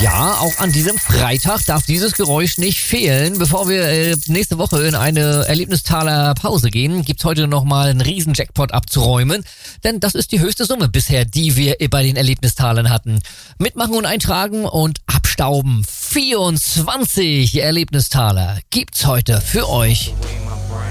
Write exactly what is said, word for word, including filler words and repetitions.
Ja, auch an diesem Freitag darf dieses Geräusch nicht fehlen. Bevor wir äh, nächste Woche in eine Erlebnistaler Pause gehen, gibt's heute nochmal einen riesen Jackpot abzuräumen. Denn das ist die höchste Summe bisher, die wir bei den Erlebnistalern hatten. Mitmachen und eintragen und abstauben. vierundzwanzig Erlebnistaler gibt's heute für euch.